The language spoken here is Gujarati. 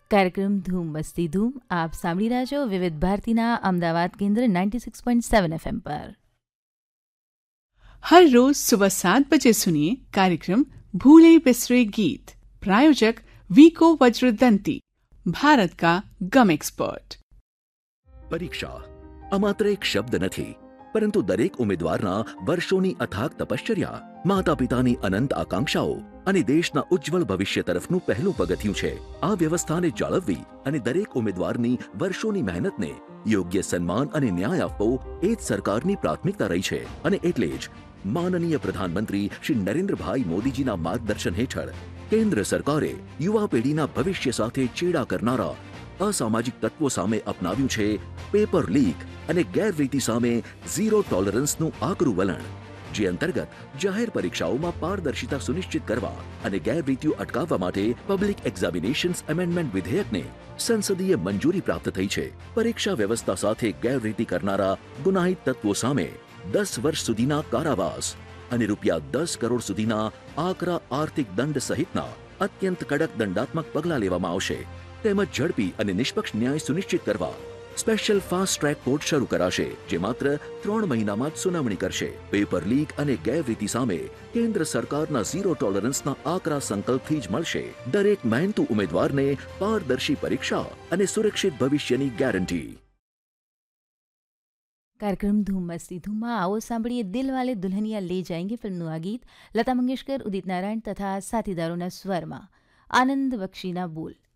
કાર્યક્રમ ધૂમ મસ્તી ધૂમ આપ સાંભળી રહ્યા છો વિવિધ ભારતીના અમદાવાદ કેન્દ્ર 96.7 FM पर। हर रोज सुबह 7 बजे सुनिए कार्यक्रम भूले बिसरे गीत। प्रायोजक वीको वज्रदंती, भारत का गम एक्सपर्ट। પરીક્ષા આ માત્ર એક શબ્દ નથી, પરંતુ દરેક ઉમેદવારના વર્ષોની અથાગ તપશ્ચર્યા, માતા પિતાની અનંત આકાંક્ષાઓ અને દેશના ઉજ્જવળ ભવિષ્ય તરફનું પહેલું પગથિયું છે। આ વ્યવસ્થાને જાળવવી અને દરેક ઉમેદવારની વર્ષોની મહેનતને યોગ્ય સન્માન અને ન્યાય આપવો એ જ સરકારની પ્રાથમિકતા રહી છે। અને એટલે જ માનનીય પ્રધાનમંત્રી શ્રી નરેન્દ્રભાઈ મોદીજીના માર્ગદર્શન હેઠળ કેન્દ્ર સરકારે યુવા પેઢીના ભવિષ્ય સાથે ચેડા કરનારા અસામાજિક તત્વો સામે અપનાવ્યું છે પેપર લીક અને ગેરરીતિ સામે ઝીરો ટોલરન્સનું આકરું વલણ, જે અંતર્ગત જાહેર પરીક્ષાઓમાં પારદર્શિતા સુનિશ્ચિત કરવા અને ગેરરીતિઓ અટકાવવા માટે પબ્લિક એક્ઝામિનેશન્સ એમેન્ડમેન્ટ વિધેયકને સંસદીય મંજૂરી પ્રાપ્ત થઈ છે। પરીક્ષા વ્યવસ્થા સાથે ગેરરીતિ કરનારા ગુનાહિત તત્વો સામે 10 વર્ષ સુધીના કારાવાસ અને ₹10 કરોડ સુધીના આકરા આર્થિક દંડ સહિતના અત્યંત કડક દંડાત્મક પગલાં લેવામાં આવશે। તેમજ ઝડપી અને નિષ્પક્ષ ન્યાય સુનિશ્ચિત કરવા સ્પેશિયલ ફાસ્ટ ટ્રેક કોર્ટ શરૂ કરાશે, જે માત્ર 3 મહિનામાં જ સુનાવણી કરશે। પેપર લીક અને ગેરરીતિ સામે કેન્દ્ર સરકારના ઝીરો ટોલરન્સના આકરા સંકલ્પથી જ મળશે દરેક મહેનતુ ઉમેદવારને પારદર્શી પરીક્ષા અને સુરક્ષિત ભવિષ્યની ગેરંટી। कार्यक्रम धूम मस्ती धूम में आओ सांभळीए दिल वाले दुल्हनिया ले जाएंगे फिल्मનું આ ગીત લતા મંગેશકર, ઉદિત નારાયણ તથા સાથીદારોના સ્વરમાં। આનંદ બક્ષીના બોલ।